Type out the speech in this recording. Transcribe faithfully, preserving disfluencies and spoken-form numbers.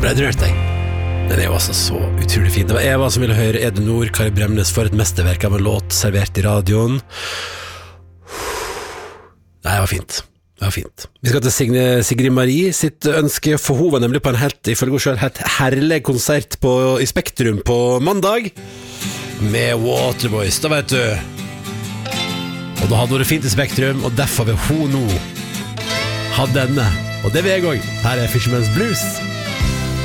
ble jeg rørt deg. Den er jo altså så utrolig fin. Det var Eva som ville høre Ede Nord, Kari Bremnes for et mesterverk av en låt servert i radioen. Nei, det var fint. Det var fint. Vi skal til Signe, Sigrid Marie sitt ønske, for hun var nemlig på en helt, ifølge hun selv, helt herlig konsert på, i Spektrum på mandag, med Waterboys, da vet du. Og da hadde hun det fint i Spektrum, og derfor vil hun nå ha denne. Og det vil jeg også. Her er Fisherman's Blues.